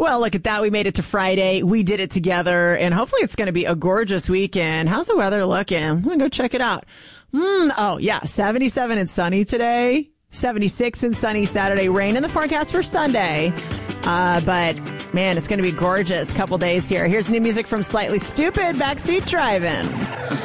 Well, look at that. We made it to Friday. We did it together, and hopefully it's going to be a gorgeous weekend. How's the weather looking? I'm going to go check it out. Oh, yeah, 77 and sunny today. 76 and sunny Saturday. Rain in the forecast for Sunday. But, man, it's going to be gorgeous. Couple days here. Here's new music from Slightly Stoopid, Backseat Drivin'.